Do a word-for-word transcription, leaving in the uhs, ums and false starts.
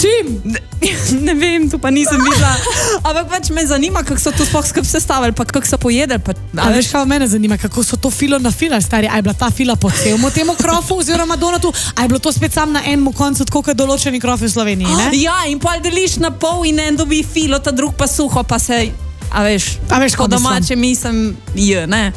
čim? Ne vem, tu pa nisem videla. Ampak pač me zanima, kako so to sploh skupaj sestavili, pa kako so pojedli. Pa, a veš, kaj mene zanima, kako so to filo nafilali, stari, a je bila ta fila po celemu temu krofu oziroma donatu, a je bilo to spet sam na enem koncu, tako kot določeni krofi v Sloveniji, ne? Ja, in pol deliš na pol in en dobi filo, ta drug pa suho, pa se, a veš, a veš, po domače mislim, je, ne?